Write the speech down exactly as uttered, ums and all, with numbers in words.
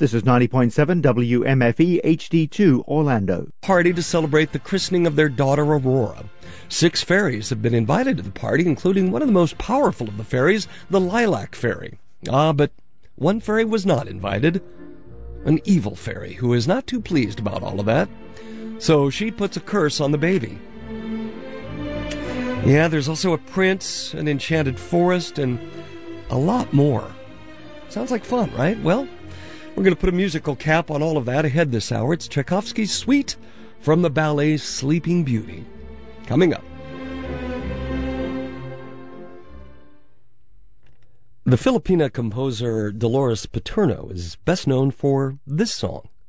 This is ninety point seven W M F E H D two Orlando. Party to celebrate the christening of their daughter Aurora. Six fairies have been invited to the party, including one of the most powerful of the fairies, the Lilac Fairy. Ah, but one fairy was not invited. An evil fairy who is not too pleased about all of that. So she puts a curse on the baby. Yeah, there's also a prince, an enchanted forest, and a lot more. Sounds like fun, right? Well, we're going to put a musical cap on all of that ahead this hour. It's Tchaikovsky's Suite from the ballet Sleeping Beauty. Coming up. The Filipina composer Dolores Paterno is best known for this song.